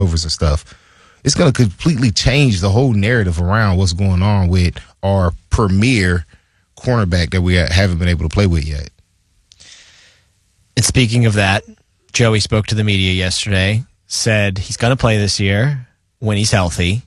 overs and stuff. It's going to completely change the whole narrative around what's going on with our premier cornerback that we haven't been able to play with yet. And speaking of that, Joey spoke to the media yesterday, said he's going to play this year when he's healthy,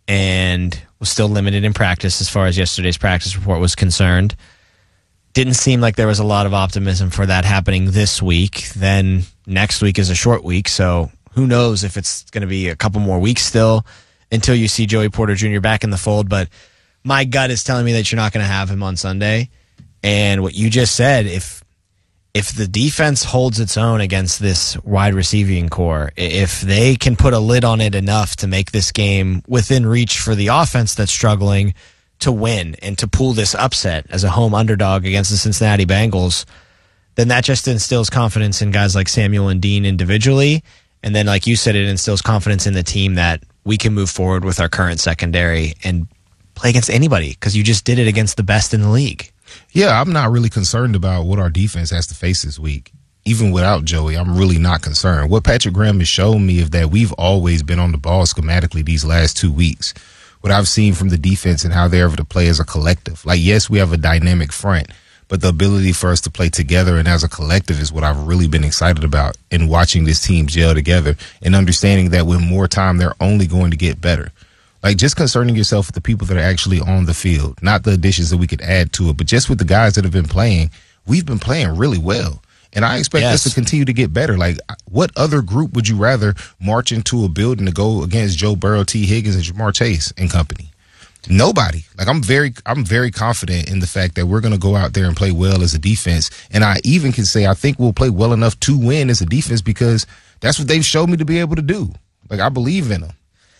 and was still limited in practice as far as yesterday's practice report was concerned. Didn't seem like there was a lot of optimism for that happening this week. Then next week is a short week, so who knows if it's going to be a couple more weeks still until you see Joey Porter Jr. back in the fold. But my gut is telling me that you're not going to have him on Sunday. And what you just said, if the defense holds its own against this wide receiving core, if they can put a lid on it enough to make this game within reach for the offense that's struggling to win and to pull this upset as a home underdog against the Cincinnati Bengals, then that just instills confidence in guys like Samuel and Dean individually. And then, like you said, it instills confidence in the team that we can move forward with our current secondary and play against anybody, because you just did it against the best in the league. Yeah, I'm not really concerned about what our defense has to face this week. Even without Joey, I'm really not concerned. What Patrick Graham has shown me is that we've always been on the ball schematically these last 2 weeks. What I've seen from the defense and how they're able to play as a collective. Like, yes, we have a dynamic front, but the ability for us to play together and as a collective is what I've really been excited about in watching this team gel together and understanding that with more time, they're only going to get better. Like, just concerning yourself with the people that are actually on the field, not the additions that we could add to it, but just with the guys that have been playing, we've been playing really well. And I expect us to continue to get better. Like, what other group would you rather march into a building to go against Joe Burrow, T. Higgins, and Jamar Chase and company? Nobody. Like, I'm very confident in the fact that we're going to go out there and play well as a defense. And I even can say I think we'll play well enough to win as a defense because that's what they've showed me to be able to do. Like, I believe in them.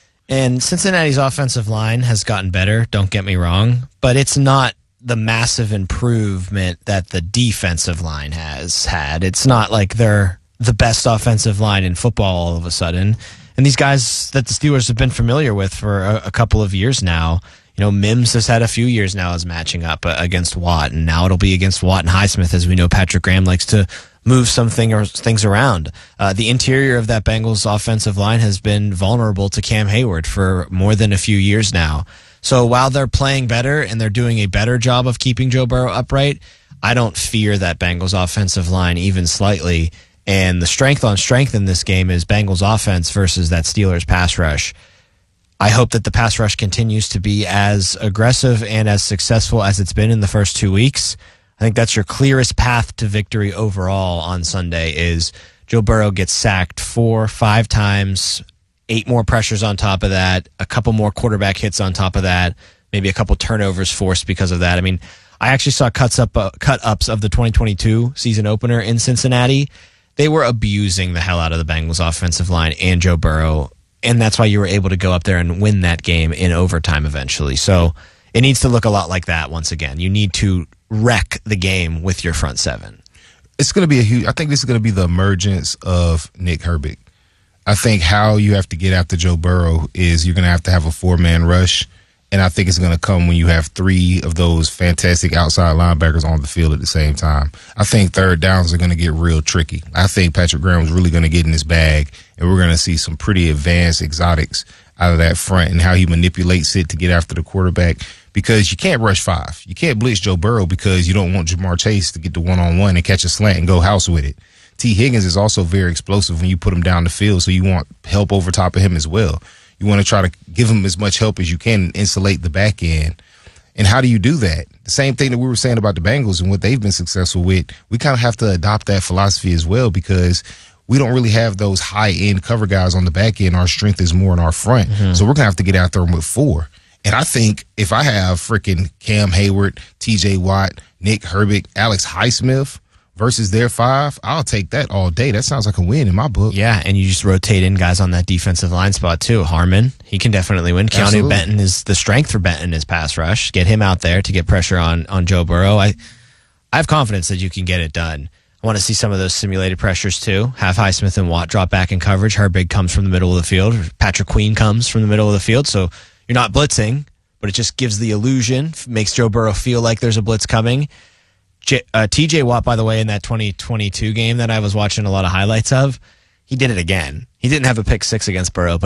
And Cincinnati's offensive line has gotten better, don't get me wrong, but it's not the massive improvement that the defensive line has had. It's not like they're the best offensive line in football all of a sudden. And these guys that the Steelers have been familiar with for a couple of years now, you know, Mims has had a few years now as matching up against Watt, and now it'll be against Watt and Highsmith, as we know Patrick Graham likes to move things around. The interior of that Bengals offensive line has been vulnerable to Cam Hayward for more than a few years now. So while they're playing better and they're doing a better job of keeping Joe Burrow upright, I don't fear that Bengals offensive line even slightly. And the strength on strength in this game is Bengals offense versus that Steelers pass rush. I hope that the pass rush continues to be as aggressive and as successful as it's been in the first 2 weeks. I think that's your clearest path to victory overall on Sunday is Joe Burrow gets sacked 4-5 times, 8 more pressures on top of that, a couple more quarterback hits on top of that, maybe a couple turnovers forced because of that. I mean, I actually saw cut-ups of the 2022 season opener in Cincinnati. They were abusing the hell out of the Bengals offensive line and Joe Burrow, and that's why you were able to go up there and win that game in overtime eventually. So it needs to look a lot like that once again. You need to wreck the game with your front seven. It's going to be I think this is going to be the emergence of Nick Herbig. I think how you have to get after Joe Burrow is you're going to have a 4-man rush, and I think it's going to come when you have 3 of those fantastic outside linebackers on the field at the same time. I think third downs are going to get real tricky. I think Patrick Graham is really going to get in his bag, and we're going to see some pretty advanced exotics out of that front and how he manipulates it to get after the quarterback, because you can't rush 5. You can't blitz Joe Burrow because you don't want Jamar Chase to get the one-on-one and catch a slant and go house with it. T. Higgins is also very explosive when you put him down the field, so you want help over top of him as well. You want to try to give him as much help as you can and insulate the back end. And how do you do that? The same thing that we were saying about the Bengals and what they've been successful with, we kind of have to adopt that philosophy as well, because we don't really have those high-end cover guys on the back end. Our strength is more in our front. Mm-hmm. So we're going to have to get out there with 4. And I think if I have freaking Cam Hayward, T.J. Watt, Nick Herbig, Alex Highsmith versus their 5, I'll take that all day. That sounds like a win in my book. Yeah, and you just rotate in guys on that defensive line spot too. Harmon, he can definitely win. Keanu Benton is the strength for Benton is pass rush. Get him out there to get pressure on Joe Burrow. I have confidence that you can get it done. I want to see some of those simulated pressures too. Have Highsmith and Watt drop back in coverage. Herbig comes from the middle of the field. Patrick Queen comes from the middle of the field. So you're not blitzing, but it just gives the illusion, makes Joe Burrow feel like there's a blitz coming. TJ Watt, by the way, in that 2022 game that I was watching a lot of highlights of, he did it again. He didn't have a pick six against Burrow, but